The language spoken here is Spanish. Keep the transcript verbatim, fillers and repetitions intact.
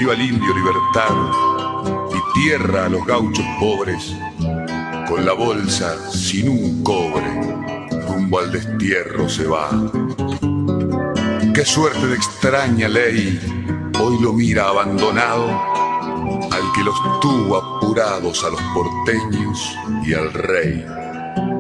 dio al indio libertad y tierra a los gauchos pobres, con la bolsa sin un cobre, rumbo al destierro se va. Qué suerte de extraña ley, hoy lo mira abandonado al que los tuvo apurados a los porteños y al rey.